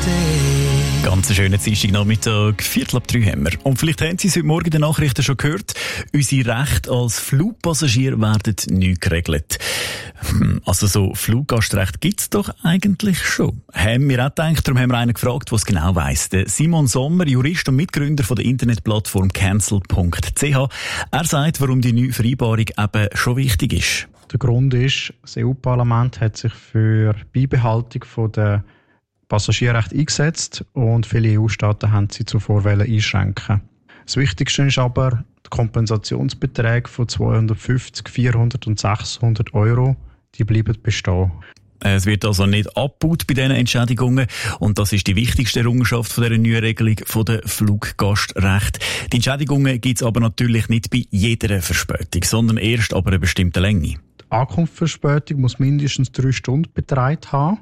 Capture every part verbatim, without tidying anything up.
Ganz einen schönen Dienstagnachmittag, Viertel ab drei haben wir. Und vielleicht haben Sie es heute Morgen in den Nachrichten schon gehört, unsere Rechte als Flugpassagier werden neu geregelt. Also so Fluggastrecht gibt's doch eigentlich schon. Haben wir auch gedacht, darum haben wir einen gefragt, der es genau weiss. Der Simon Sommer, Jurist und Mitgründer von der Internetplattform cancel punkt c h. Er sagt, warum die neue Vereinbarung eben schon wichtig ist. Der Grund ist, das E U-Parlament hat sich für die Beibehaltung von der Passagierrecht eingesetzt und viele E U-Staaten haben sie zuvor einschränken. Das Wichtigste ist aber, die Kompensationsbeträge von zweihundertfünfzig, vierhundert und sechshundert Euro, die bleiben bestehen. Es wird also nicht abgebaut bei diesen Entschädigungen und das ist die wichtigste Errungenschaft von dieser neuen Regelung von der Fluggastrecht. Die Entschädigungen gibt es aber natürlich nicht bei jeder Verspätung, sondern erst ab einer bestimmten Länge. Die Ankunftsverspätung muss mindestens drei Stunden beträgt haben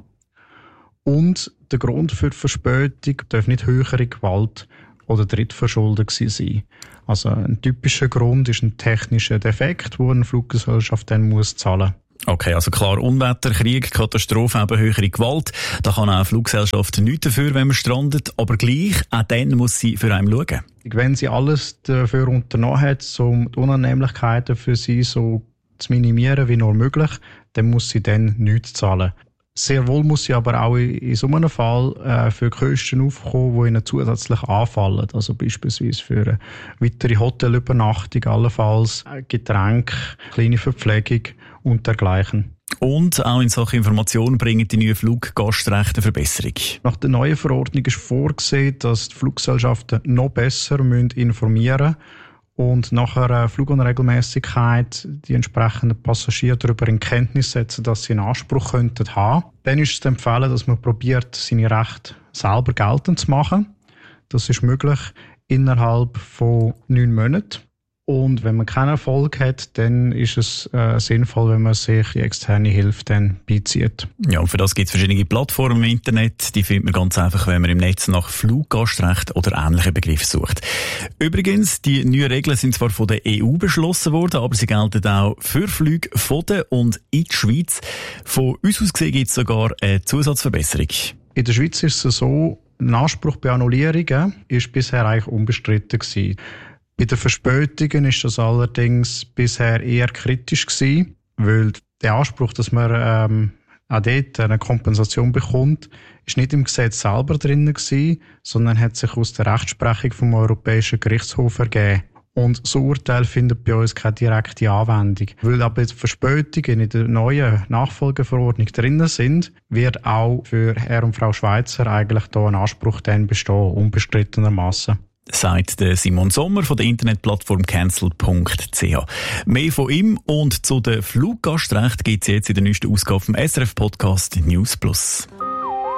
und der Grund für die Verspätung darf nicht höhere Gewalt oder Drittverschulden sein. Also ein typischer Grund ist ein technischer Defekt, wo eine Fluggesellschaft dann muss zahlen. Okay, also klar, Unwetter, Krieg, Katastrophe, eben höhere Gewalt. Da kann auch eine Fluggesellschaft nichts dafür, wenn man strandet. Aber gleich, auch dann muss sie für einen schauen. Wenn sie alles dafür unternommen hat, um die Unannehmlichkeiten für sie so zu minimieren wie nur möglich, dann muss sie dann nichts zahlen. Sehr wohl muss sie aber auch in so einem Fall äh, für Kosten aufkommen, die ihnen zusätzlich anfallen. Also beispielsweise für eine weitere Hotelübernachtung, allenfalls Getränke, kleine Verpflegung und dergleichen. Und auch in Sachen Information bringen die neuen Fluggastrechte eine Verbesserung. Nach der neuen Verordnung ist vorgesehen, dass die Fluggesellschaften noch besser informieren müssen und nach einer Flugunregelmäßigkeit die entsprechenden Passagiere darüber in Kenntnis setzen, dass sie einen Anspruch könnten haben. Dann ist es zu empfehlen, dass man probiert, seine Rechte selber geltend zu machen. Das ist möglich innerhalb von neun Monaten. Und wenn man keinen Erfolg hat, dann ist es äh, sinnvoll, wenn man sich die externe Hilfe dann beizieht. Ja, und für das gibt es verschiedene Plattformen im Internet. Die findet man ganz einfach, wenn man im Netz nach Fluggastrecht oder ähnlichen Begriffen sucht. Übrigens, die neuen Regeln sind zwar von der E U beschlossen worden, aber sie gelten auch für Flüge von der und in die Schweiz. Von uns aus gesehen gibt es sogar eine Zusatzverbesserung. In der Schweiz ist es so, ein Anspruch bei Annullierungen ist bisher eigentlich unbestritten gewesen. Bei den Verspätungen ist das allerdings bisher eher kritisch gewesen, weil der Anspruch, dass man ähm, auch dort eine Kompensation bekommt, ist nicht im Gesetz selber drin gewesen, sondern hat sich aus der Rechtsprechung vom Europäischen Gerichtshof ergeben. Und so Urteil findet bei uns keine direkte Anwendung. Weil aber die Verspätungen in der neuen Nachfolgeverordnung drin sind, wird auch für Herr und Frau Schweizer eigentlich da ein Anspruch dann bestehen, unbestrittenermaßen. Sagt der Simon Sommer von der Internetplattform cancel punkt c h. Mehr von ihm und zu den Fluggastrechten gibt es jetzt in der neuesten Ausgabe vom S R F Podcast News Plus.